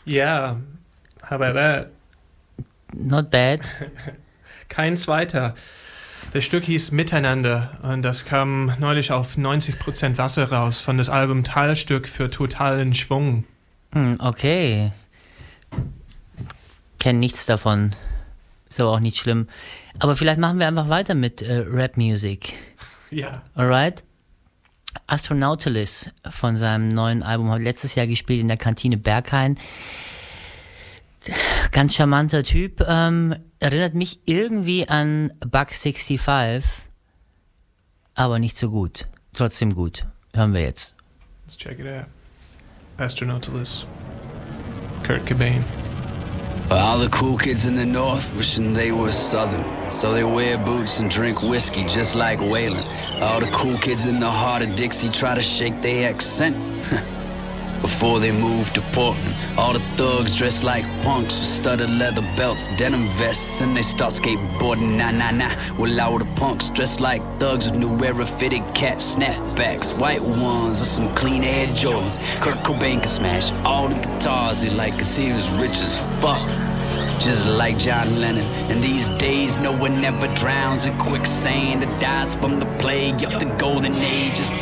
Yeah, how about that? Not bad. Kein zweiter. Das Stück hieß Miteinander und das kam neulich auf 90% Wasser raus von das Album Teilstück für totalen Schwung. Okay. Kenn nichts davon. Ist aber auch nicht schlimm. Aber vielleicht machen wir einfach weiter mit Rap-Music. Ja. Alright? Astronautalis von seinem neuen Album hat letztes Jahr gespielt in der Kantine Berghain. Ganz charmanter Typ. Erinnert mich irgendwie an Buck 65, aber nicht so gut. Trotzdem gut. Hören wir jetzt. Let's check it out. Astronautalis. Kurt Cobain. All the cool kids in the north wishing they were southern, so they wear boots and drink whiskey just like Waylon. All the cool kids in the heart of Dixie try to shake their accent before they move to Portland. All the thugs dress like punks with studded leather belts, denim vests, and they start skateboarding. Nah, nah, nah. Well, all the punks dress like thugs with new era fitted caps, snapbacks, white ones, or some clean Air Jordans. Kurt Cobain can smash all the guitars he liked, cause he was rich as fuck, just like John Lennon. And these days no one ever drowns in quicksand or dies from the plague of the golden age. It's